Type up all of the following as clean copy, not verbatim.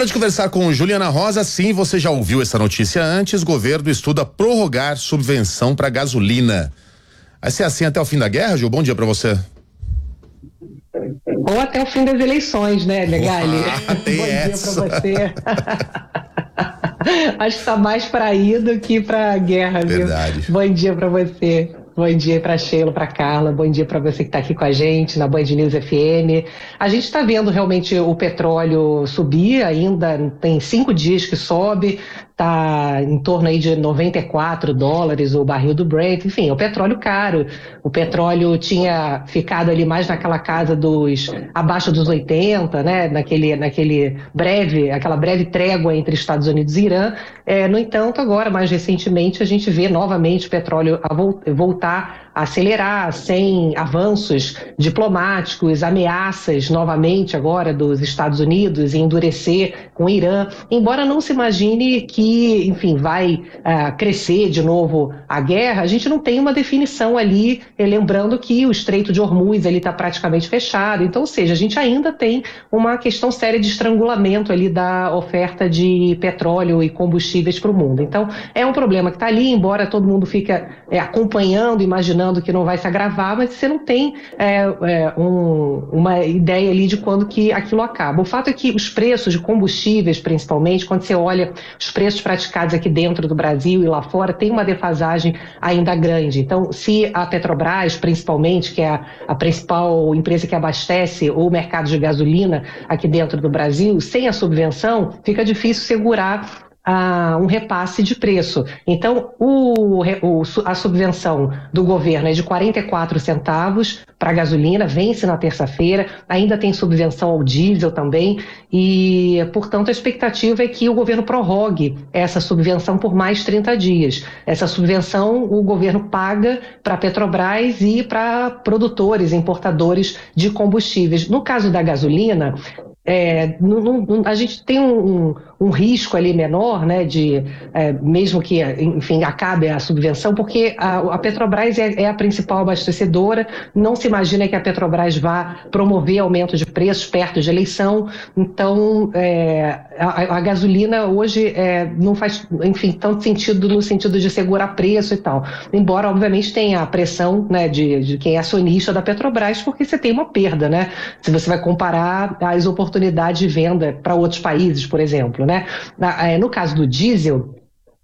Hora de conversar com Juliana Rosa. Sim, você já ouviu essa notícia antes. Governo estuda prorrogar subvenção para gasolina. Vai ser assim até o fim da guerra, Ju? Bom dia para você. Ou até o fim das eleições, né, Megali? Bom dia para você. Acho que tá mais para ir do que para guerra, viu? Verdade. Bom dia para você. Bom dia para Sheila, para Carla, bom dia para você que está aqui com a gente na Band News FM. A gente está vendo realmente o petróleo subir, ainda tem 5 dias que sobe, está em torno aí de $94 o barril do Brent, enfim, é o petróleo caro. O petróleo tinha ficado ali mais naquela casa abaixo dos 80, né, aquela breve trégua entre Estados Unidos e Irã. No entanto, agora, mais recentemente, a gente vê novamente o petróleo voltar a acelerar, sem avanços diplomáticos, ameaças novamente agora dos Estados Unidos e endurecer com o Irã, embora não se imagine que, enfim, vai crescer de novo a guerra. A gente não tem uma definição ali, lembrando que o Estreito de Hormuz está praticamente fechado, então, ou seja, a gente ainda tem uma questão séria de estrangulamento ali da oferta de petróleo e combustíveis para o mundo. Então, é um problema que está ali, embora todo mundo fique acompanhando, imaginando que não vai se agravar, mas você não tem uma ideia ali de quando que aquilo acaba. O fato é que os preços de combustíveis, principalmente, quando você olha os preços praticados aqui dentro do Brasil e lá fora, tem uma defasagem ainda grande. Então, se a Petrobras, principalmente, que é a principal empresa que abastece o mercado de gasolina aqui dentro do Brasil, sem a subvenção, fica difícil segurar um repasse de preço. Então, a subvenção do governo é de 44 centavos para a gasolina, vence na terça-feira, ainda tem subvenção ao diesel também e, portanto, a expectativa é que o governo prorrogue essa subvenção por mais 30 dias. Essa subvenção o governo paga para a Petrobras e para produtores, importadores de combustíveis. No caso da gasolina, a gente tem um risco ali menor, né, mesmo que, enfim, acabe a subvenção, porque a Petrobras é a principal abastecedora, não se imagina que a Petrobras vá promover aumento de preços perto de eleição, então a gasolina hoje não faz, enfim, tanto sentido no sentido de segurar preço e tal, embora obviamente tenha a pressão, né, de quem é acionista da Petrobras, porque você tem uma perda, né, se você vai comparar as oportunidades de venda para outros países, por exemplo, né? No caso do diesel,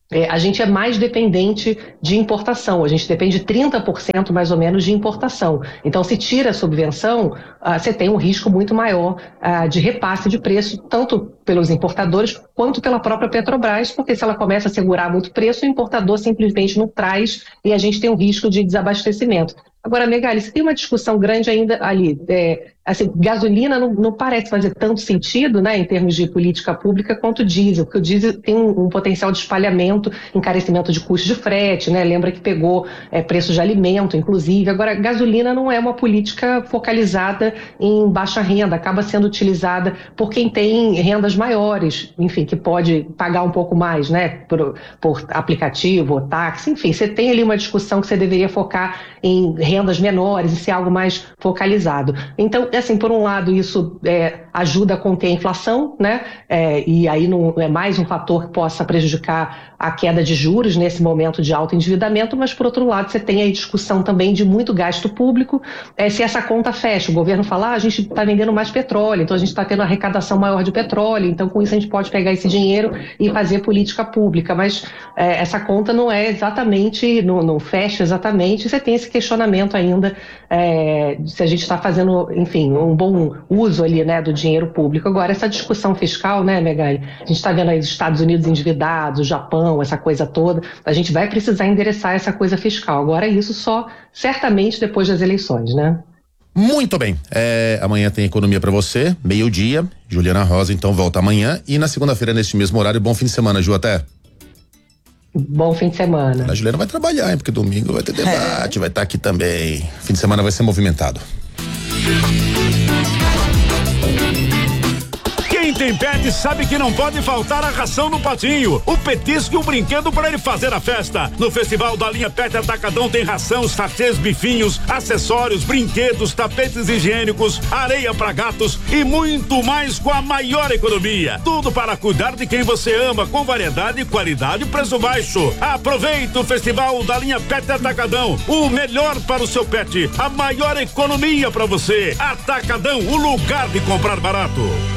a gente é mais dependente de importação, a gente depende de 30% mais ou menos de importação. Então, se tira a subvenção, você tem um risco muito maior de repasse de preço, tanto pelos importadores quanto pela própria Petrobras, porque se ela começa a segurar muito preço, o importador simplesmente não traz e a gente tem um risco de desabastecimento. Agora, Megali, você tem uma discussão grande ainda ali. Assim, gasolina não parece fazer tanto sentido, né, em termos de política pública, quanto o diesel, porque o diesel tem um potencial de espalhamento, encarecimento de custos de frete, né, lembra que pegou preço de alimento, inclusive. Agora, gasolina não é uma política focalizada em baixa renda, acaba sendo utilizada por quem tem rendas maiores, enfim, que pode pagar um pouco mais, né, por aplicativo ou táxi, enfim, você tem ali uma discussão que você deveria focar em rendas menores e ser algo mais focalizado. Então, assim, por um lado, isso ajuda a conter a inflação, né? E aí não é mais um fator que possa prejudicar a queda de juros nesse momento de alto endividamento, mas, por outro lado, você tem aí discussão também de muito gasto público, se essa conta fecha. O governo fala, a gente está vendendo mais petróleo, então a gente está tendo arrecadação maior de petróleo, então com isso a gente pode pegar esse dinheiro e fazer política pública, mas essa conta não é exatamente, não fecha exatamente, você tem esse questionamento ainda se a gente está fazendo, enfim, um bom uso ali, né, do dinheiro público. Agora, essa discussão fiscal, né, Megali, a gente está vendo aí os Estados Unidos endividados, o Japão, essa coisa toda, a gente vai precisar endereçar essa coisa fiscal. Agora, isso só certamente depois das eleições, né? Muito bem, amanhã tem economia para você, meio-dia, Juliana Rosa então volta amanhã e na segunda-feira neste mesmo horário. Bom fim de semana, Ju, até. Bom fim de semana. A Juliana vai trabalhar, hein, porque domingo vai ter debate, vai estar aqui também. Fim de semana vai ser movimentado. tem pet sabe que não pode faltar a ração no patinho, o petisco e o brinquedo para ele fazer a festa. No Festival da Linha Pet Atacadão tem ração, sachês, bifinhos, acessórios, brinquedos, tapetes higiênicos, areia para gatos e muito mais com a maior economia. Tudo para cuidar de quem você ama, com variedade, qualidade e preço baixo. Aproveita o Festival da Linha Pet Atacadão, o melhor para o seu pet, a maior economia para você. Atacadão, o lugar de comprar barato.